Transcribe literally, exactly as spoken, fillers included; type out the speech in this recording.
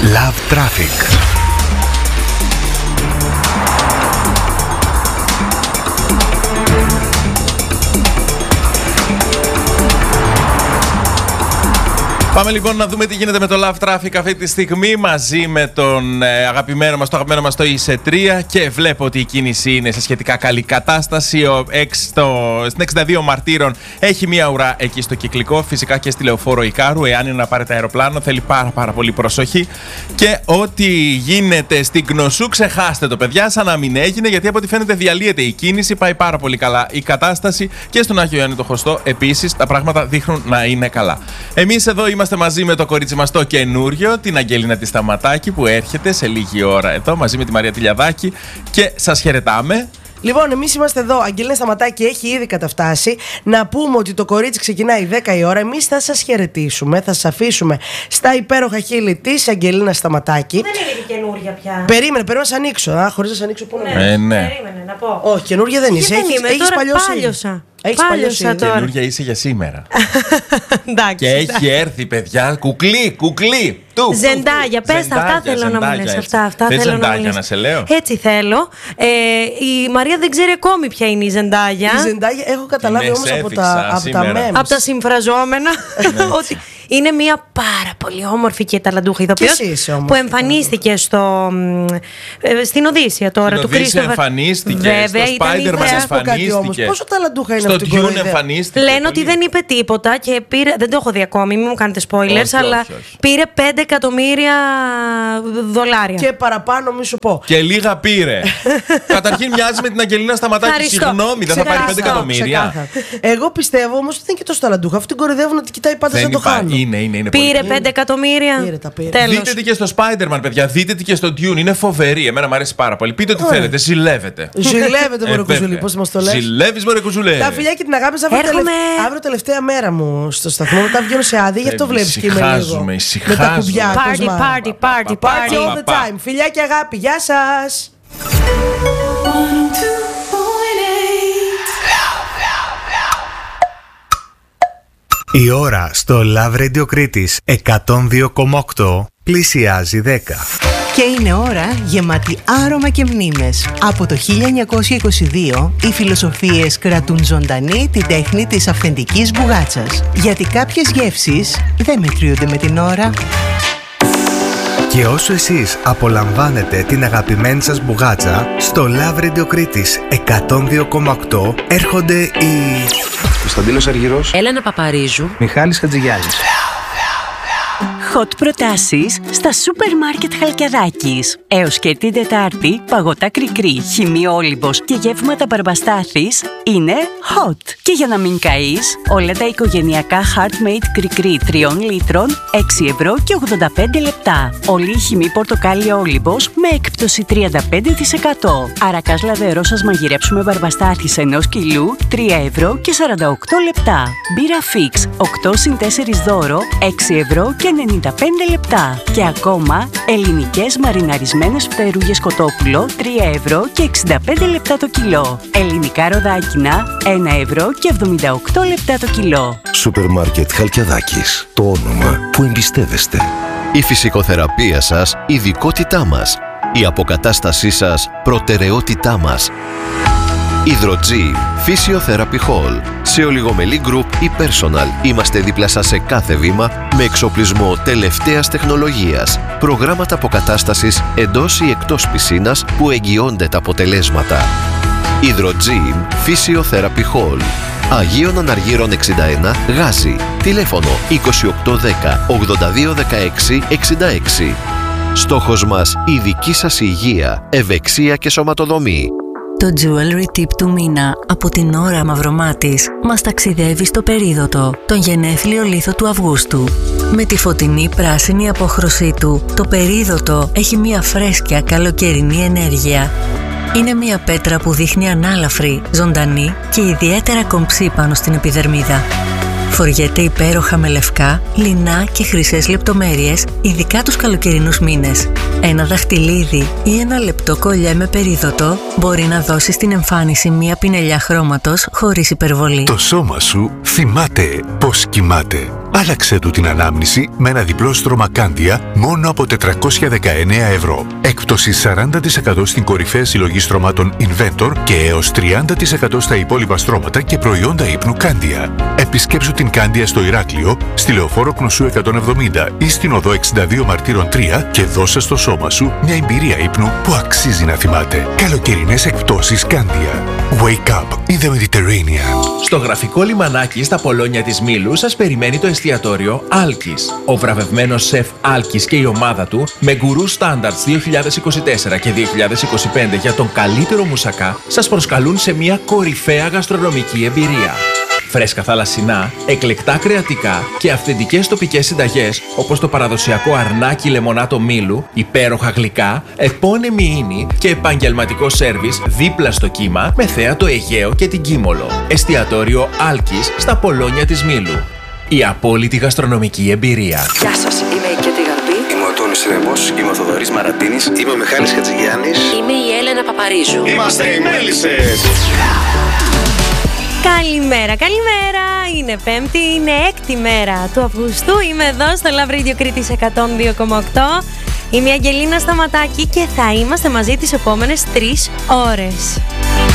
Love Traffic. Πάμε λοιπόν να δούμε τι γίνεται με το Love Traffic αυτή τη στιγμή μαζί με τον ε, αγαπημένο μας, το αγαπημένο μας το ι σι τρία και βλέπω ότι η κίνηση είναι σε σχετικά καλή κατάσταση. Ο, εξ, το, στην εξήντα δύο Μαρτύρων έχει μία ουρά εκεί στο κυκλικό, φυσικά και στη Λεωφόρο Ικάρου. Εάν είναι να πάρετε αεροπλάνο θέλει πάρα πάρα πολύ προσοχή και ό,τι γίνεται στην Κνωσού ξεχάστε το παιδιά, σαν να μην έγινε, γιατί από ό,τι φαίνεται διαλύεται η κίνηση, πάει πάρα πολύ καλά η κατάσταση και στον Άγιο Ιωάννη το Χωστό επίσης τα πράγματα δείχνουν να είναι καλά. Εμείς εδώ είμαστε Είμαστε μαζί με το κορίτσι μας το καινούριο, την Αγγελίνα τη Σταματάκη που έρχεται σε λίγη ώρα εδώ μαζί με τη Μαρία Τηλιαδάκη και σας χαιρετάμε. Λοιπόν, εμείς είμαστε εδώ. Αγγελίνα Σταματάκη έχει ήδη καταφτάσει. Να πούμε ότι το κορίτσι ξεκινάει δέκα η ώρα. Εμείς θα σας χαιρετήσουμε, θα σας αφήσουμε στα υπέροχα χείλη της Αγγελίνας Σταματάκη. Δεν είναι και καινούρια πια. Περίμενε, πρέπει να σε ανοίξω. Α, χωρίς να σε ανοίξω, πού να ναι, ναι. Περίμενε να πω. Όχι, καινούρια δεν είσαι. Έχεις, έχεις παλιώσει. Πάλιωσα. Έχεις παλιώσει. Καινούρια είσαι για σήμερα. Εντάξει. Και έχει έρθει, παιδιά, κουκλί, κουκλί. Του, Ζεντάγια, πες τα, αυτά θέλω να μου λες. Αυτά, αυτά θες θέλω να μου ζεντάγια λες. να σε λέω. Έτσι θέλω. Ε, η Μαρία δεν ξέρει ακόμη ποια είναι η Ζεντάγια. Η Ζεντάγια έχω καταλάβει όμως από τα, από τα memes. Από τα συμφραζόμενα. Ότι είναι μια πάρα πολύ όμορφη και ταλαντούχα ηθοποιός που εμφανίστηκε στο, στην Οδύσσια τώρα του Κρίστοφερ. Εμφανίστηκε. Βέβαια, στο Spider-Man εμφανίστηκε. Πόσο ταλαντούχα είναι στο αυτή η Dune κοροϊδέα. εμφανίστηκε. Λένε ότι δεν είπε τίποτα και πήρε. Δεν το έχω δει ακόμη, μην μου κάνετε spoilers, όχι, αλλά όχι, όχι. πήρε πέντε εκατομμύρια δολάρια. Και παραπάνω, μη σου πω. Και λίγα πήρε. Καταρχήν μοιάζει με την Αγγελίνα Σταματάκη. Ευχαριστώ. Συγγνώμη, δεν θα πάρει πέντε εκατομμύρια. Ξεκάθαρα. Εγώ πιστεύω όμως ότι δεν είναι και τόσο ταλαντούχα. Αυτή την κοροϊδεύουν ότι κοιτάει πάντα σαν το χάνουν. Είναι, είναι, είναι Πήρε πολύ. πέντε εκατομμύρια. Πήρε, τα πήρε. Τέλος. Δείτε τι και στο Spider-Man, παιδιά. Δείτε τι και στο Dune. Είναι φοβερή. Εμένα μου αρέσει πάρα πολύ. Πείτε ό,τι Ωραία. θέλετε. Ζηλεύετε. Ζηλεύετε, μωρέ Ε, κουζούλη, βέβαια. πώς μας το λες. Ζηλεύεις, μωρέ κουζούλη. Τα φιλιά και την αγάπη σας. Αύριο, Έρχομαι. τελευ... αύριο τελευταία μέρα μου στο σταθμό. Μετά βγαίνω σε άδεια, γι' αυτό Ε, βλέπεις και είμαι λίγο. ησυχάζουμε, Με τα ησυχάζουμε. κουμπιά. Party, κοσμά. party, party, Party party. all the time. Φιλιά και αγάπη. Γεια σας. Η ώρα στο Love Radio Κρήτης εκατόν δύο κόμμα οκτώ πλησιάζει δέκα. Και είναι ώρα γεμάτη άρωμα και μνήμες. Από το χίλια εννιακόσια είκοσι δύο, οι φιλοσοφίες κρατούν ζωντανή την τέχνη της αυθεντικής μπουγάτσας. Γιατί κάποιες γεύσεις δεν μετριούνται με την ώρα. Και όσο εσείς απολαμβάνετε την αγαπημένη σας μπουγάτσα, στο Love Radio Κρήτης εκατόν δύο κόμμα οκτώ έρχονται οι... Κωνσταντίνος Αργυρός, Έλενα Παπαρίζου, Μιχάλης Χατζηγιάννης. Hot προτάσεις στα σούπερ μάρκετ Χαλκιαδάκης. Έως και την Τετάρτη, παγωτά κρικρί, χυμή Όλυμπος και γεύματα Μπαρμπαστάθης είναι hot. Και για να μην καείς, όλα τα οικογενειακά Heartmade κρικρί τριών λίτρων, έξι ευρώ και ογδόντα πέντε λεπτά. Όλη η χυμή πορτοκάλι Όλυμπος με έκπτωση τριάντα πέντε τοις εκατό. Αρακάς λαδερό σας μαγειρέψουμε Μπαρμπαστάθης ενός κιλού, τρία ευρώ και σαράντα οκτώ λεπτά. Μπύρα Fix, οκτώ συν τέσσερα δώρο, έξι ευρώ και ενενήντα πέντε λεπτά. Και ακόμα ελληνικές μαριναρισμένες φτερούγες κοτόπουλο, τρία ευρώ και εξήντα πέντε λεπτά το κιλό. Ελληνικά ροδάκινα, ένα ευρώ και εβδομήντα οκτώ λεπτά το κιλό. Σούπερ μάρκετ Χαλκιαδάκης. Το όνομα που εμπιστεύεστε. Η φυσικοθεραπεία σας, ειδικότητά μας. Η αποκατάστασή σας, προτεραιότητά μας. Hydrogym Physiotherapy Hall. Σε ολιγομελή group ή personal είμαστε δίπλα σας σε κάθε βήμα με εξοπλισμό τελευταίας τεχνολογίας. Προγράμματα αποκατάστασης εντός ή εκτός πισίνας που εγγυώνται τα αποτελέσματα. Hydrogym Physiotherapy Hall. Αγίων Αναργύρων εξήντα ένα, Γάζι. Τηλέφωνο είκοσι οκτώ δέκα ογδόντα δύο δεκαέξι εξήντα έξι. Στόχος μας η δική σας υγεία, ευεξία και σωματοδομή. Το jewelry tip του μήνα από την Ώρα Μαυρομάτης μας ταξιδεύει στο περίδωτο, τον γενέθλιο λίθο του Αυγούστου. Με τη φωτεινή πράσινη απόχρωσή του, το περίδωτο έχει μια φρέσκια καλοκαιρινή ενέργεια. Είναι μια πέτρα που δείχνει ανάλαφρη, ζωντανή και ιδιαίτερα κομψή πάνω στην επιδερμίδα. Φοριέται υπέροχα με λευκά, λινά και χρυσές λεπτομέρειες, ειδικά τους καλοκαιρινούς μήνες. Ένα δαχτυλίδι ή ένα λεπτό κολλιέ με περίδωτο μπορεί να δώσει στην εμφάνιση μια πινελιά χρώματος χωρίς υπερβολή. Το σώμα σου θυμάται πώς κοιμάται. Άλλαξε του την ανάμνηση με ένα διπλό στρώμα Κάνδια μόνο από τετρακόσια δεκαεννέα ευρώ. Έκπτωση σαράντα τοις εκατό στην κορυφαία συλλογή στρωμάτων Inventor και έως τριάντα τοις εκατό στα υπόλοιπα στρώματα και προϊόντα ύπνου Κάνδια. Επισκέψου την Κάνδια στο Ηράκλειο, στη Λεωφόρο Κνωσού εκατόν εβδομήντα ή στην Οδό εξήντα δύο Μαρτύρων τρία και δώσε στο σώμα σου μια εμπειρία ύπνου που αξίζει να θυμάται. Καλοκαιρινές εκπτώσεις Κάνδια. Wake up in the Mediterranean. Στο γραφικό λιμανάκι στα Πολόνια της Μήλου σας περιμένει το εστιατόριο Άλκης. Ο βραβευμένος σεφ Άλκης και η ομάδα του με γκουρού Standards δύο χιλιάδες είκοσι τέσσερα και δύο χιλιάδες είκοσι πέντε για τον καλύτερο μουσακά σας προσκαλούν σε μια κορυφαία γαστρονομική εμπειρία. Φρέσκα θαλασσινά, εκλεκτά κρεατικά και αυθεντικές τοπικές συνταγές όπως το παραδοσιακό αρνάκι λεμονάτο Μήλου, υπέροχα γλυκά, επώνυμη ίνη και επαγγελματικό σέρβις δίπλα στο κύμα με θέα το Αιγαίο και την Κίμολο. Εστιατόριο Άλκης στα Πολόνια της Μήλου. Η απόλυτη γαστρονομική εμπειρία. Γεια σας, είμαι η Κέτη Γαρμπή. Είμαι ο Τόνης Ρέμπος, είμαι ο Θοδωρής Μαρατίνης. Είμαι ο Μιχάλης Χατζηγιάννης. Είμαι η Έλενα Παπαρίζου. Είμαστε οι Μέλισσες. Καλημέρα, καλημέρα! Είναι Πέμπτη, είναι έκτη μέρα του Αυγούστου. Είμαι εδώ στο Love Radio Κρήτης εκατόν δύο κόμμα οκτώ. Είμαι η Αγγελίνα Σταματάκη και θα είμαστε μαζί τις επόμενες τρεις ώρες.